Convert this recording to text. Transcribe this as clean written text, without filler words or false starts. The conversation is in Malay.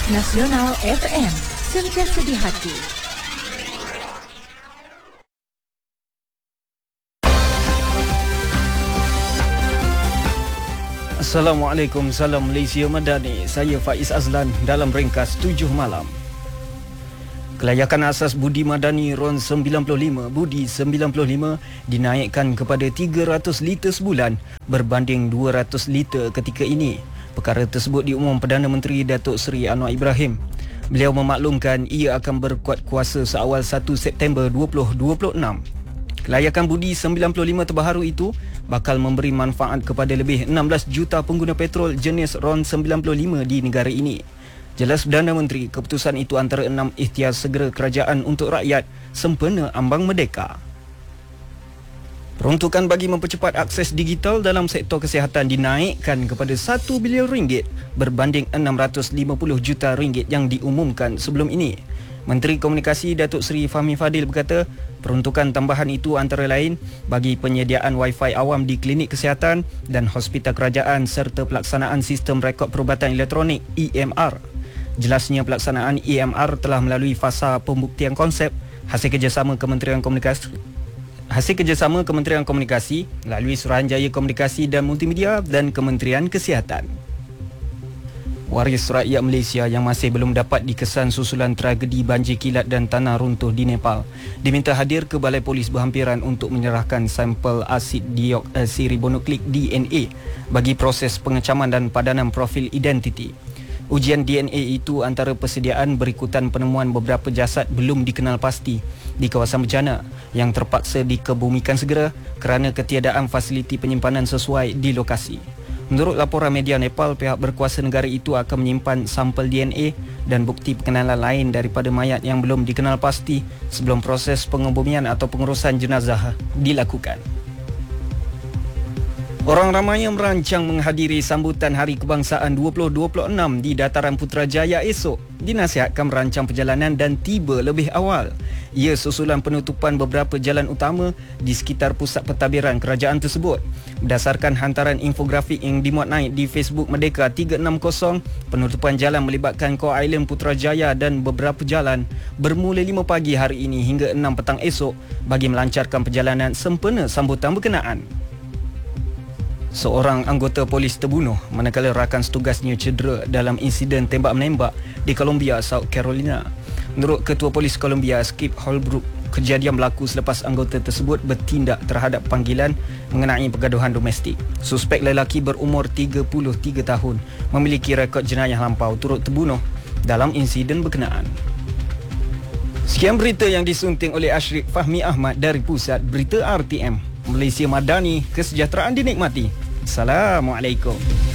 Nasional FM, sentiasa di hati. Assalamualaikum, salam Malaysia Madani. Saya Faiz Azlan dalam ringkas 7 malam. Kelayakan asas Budi Madani RON 95 Budi 95 dinaikkan kepada 300 liter sebulan berbanding 200 liter ketika ini. Perkara tersebut diumum Perdana Menteri Datuk Seri Anwar Ibrahim. Beliau memaklumkan ia akan berkuat kuasa seawal 1 September 2026. Kelayakan Budi 95 terbaru itu bakal memberi manfaat kepada lebih 16 juta pengguna petrol jenis RON 95 di negara ini. Jelas Perdana Menteri, keputusan itu antara 6 ikhtiar segera kerajaan untuk rakyat sempena ambang merdeka. Peruntukan bagi mempercepat akses digital dalam sektor kesihatan dinaikkan kepada RM1 bilion berbanding RM650 juta yang diumumkan sebelum ini. Menteri Komunikasi Datuk Seri Fahmi Fadil berkata, peruntukan tambahan itu antara lain bagi penyediaan Wi-Fi awam di klinik kesihatan dan hospital kerajaan serta pelaksanaan sistem rekod perubatan elektronik EMR. Jelasnya pelaksanaan EMR telah melalui fasa pembuktian konsep hasil kerjasama Kementerian Komunikasi melalui Suruhanjaya Komunikasi dan Multimedia dan Kementerian Kesihatan. Waris rakyat Malaysia yang masih belum dapat dikesan susulan tragedi banjir kilat dan tanah runtuh di Nepal diminta hadir ke Balai Polis berhampiran untuk menyerahkan sampel asid deoksiribonukleik DNA bagi proses pengecaman dan padanan profil identiti. Ujian DNA itu antara persediaan berikutan penemuan beberapa jasad belum dikenal pasti di kawasan bencana yang terpaksa dikebumikan segera kerana ketiadaan fasiliti penyimpanan sesuai di lokasi. Menurut laporan media Nepal, pihak berkuasa negara itu akan menyimpan sampel DNA dan bukti pengenalan lain daripada mayat yang belum dikenal pasti sebelum proses pengebumian atau pengurusan jenazah dilakukan. Orang ramai yang merancang menghadiri sambutan Hari Kebangsaan 2026 di Dataran Putrajaya esok dinasihatkan merancang perjalanan dan tiba lebih awal. Ia susulan penutupan beberapa jalan utama di sekitar pusat pentadbiran kerajaan tersebut. Berdasarkan hantaran infografik yang dimuat naik di Facebook Merdeka 360, penutupan jalan melibatkan Core Island Putrajaya dan beberapa jalan bermula 5 pagi hari ini hingga 6 petang esok bagi melancarkan perjalanan sempena sambutan berkenaan. Seorang anggota polis terbunuh manakala rakan setugasnya cedera dalam insiden tembak-menembak di Columbia, South Carolina. Menurut Ketua Polis Columbia, Skip Holbrook, kejadian berlaku selepas anggota tersebut bertindak terhadap panggilan mengenai pergaduhan domestik. Suspek lelaki berumur 33 tahun memiliki rekod jenayah lampau turut terbunuh dalam insiden berkenaan. Sekian berita yang disunting oleh Ashrik Fahmi Ahmad dari Pusat Berita RTM. Malaysia Madani, kesejahteraan dinikmati. Assalamualaikum.